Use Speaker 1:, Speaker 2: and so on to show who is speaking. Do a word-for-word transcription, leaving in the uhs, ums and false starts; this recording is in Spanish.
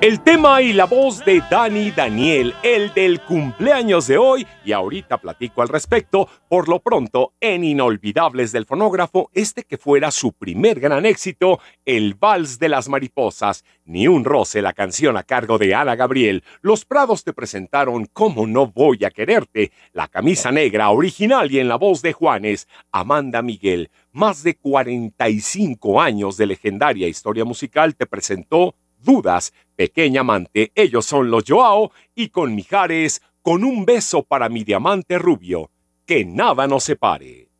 Speaker 1: El tema y la voz de Dani Daniel, el del cumpleaños de hoy, y ahorita platico al respecto. Por lo pronto, en Inolvidables del Fonógrafo, este que fuera su primer gran éxito, El Vals de las Mariposas, Ni un roce, la canción a cargo de Ana Gabriel. Los Prados te presentaron Cómo no voy a quererte, La Camisa Negra original y en la voz de Juanes, Amanda Miguel. Más de cuarenta y cinco años de legendaria historia musical te presentó Dudas, Pequeña Amante, ellos son los Joao, y con Mijares, Con un beso para mi diamante rubio, que nada nos separe.